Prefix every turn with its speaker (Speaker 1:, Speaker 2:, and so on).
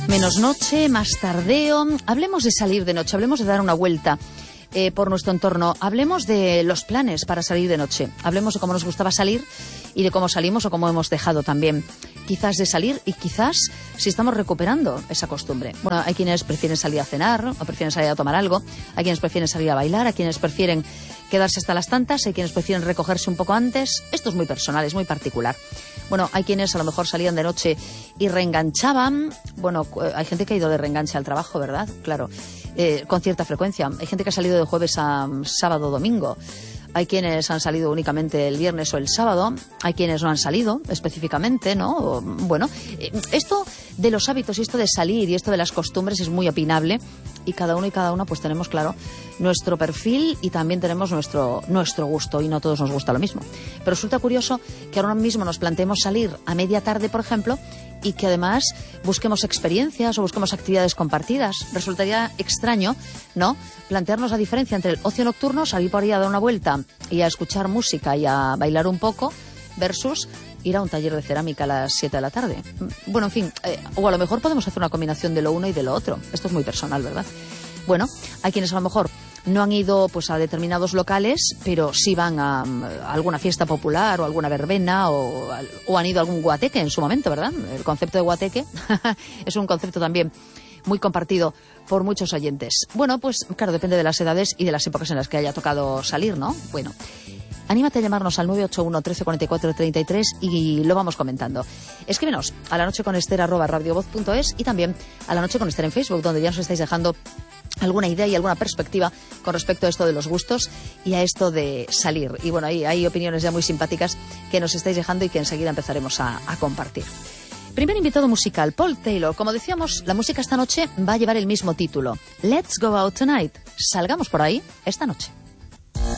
Speaker 1: Menos noche, más tardeo. Hablemos de salir de noche, hablemos de dar una vuelta por nuestro entorno. Hablemos de los planes para salir de noche. Hablemos de cómo nos gustaba salir y de cómo salimos o cómo hemos dejado también quizás de salir y quizás si estamos recuperando esa costumbre. Bueno, hay quienes prefieren salir a cenar o prefieren salir a tomar algo, hay quienes prefieren salir a bailar, hay quienes prefieren quedarse hasta las tantas, hay quienes prefieren recogerse un poco antes. Esto es muy personal, es muy particular. Bueno, hay quienes a lo mejor salían de noche y reenganchaban. Bueno, hay gente que ha ido de reenganche al trabajo, ¿verdad? Claro, con cierta frecuencia. Hay gente que ha salido de jueves a sábado o domingo. Hay quienes han salido únicamente el viernes o el sábado. Hay quienes no han salido específicamente, ¿no? Bueno, esto de los hábitos y esto de salir y esto de las costumbres es muy opinable. Y cada uno y cada una pues tenemos claro nuestro perfil y también tenemos nuestro gusto y no todos nos gusta lo mismo. Pero resulta curioso que ahora mismo nos planteemos salir a media tarde, por ejemplo, y que además busquemos experiencias o busquemos actividades compartidas. Resultaría extraño, ¿no?, plantearnos la diferencia entre el ocio nocturno, salir por ahí a dar una vuelta y a escuchar música y a bailar un poco, versus ir a un taller de cerámica a las 7 de la tarde. Bueno, en fin, o a lo mejor podemos hacer una combinación de lo uno y de lo otro. Esto es muy personal, ¿verdad? Bueno, hay quienes a lo mejor no han ido pues a determinados locales, pero sí van a alguna fiesta popular o alguna verbena o han ido a algún guateque en su momento, ¿verdad? El concepto de guateque es un concepto también muy compartido por muchos oyentes. Bueno, pues claro, depende de las edades y de las épocas en las que haya tocado salir, ¿no? Bueno, anímate a llamarnos al 981 13 44 33 y lo vamos comentando. Escríbenos a lanocheconester@radiovoz.es y también a La Noche con Ester en Facebook, donde ya nos estáis dejando alguna idea y alguna perspectiva con respecto a esto de los gustos y a esto de salir. Y bueno, ahí hay opiniones ya muy simpáticas que nos estáis dejando y que enseguida empezaremos a compartir. Primer invitado musical, Paul Taylor. Como decíamos, la música esta noche va a llevar el mismo título. Let's go out tonight. Salgamos por ahí esta noche.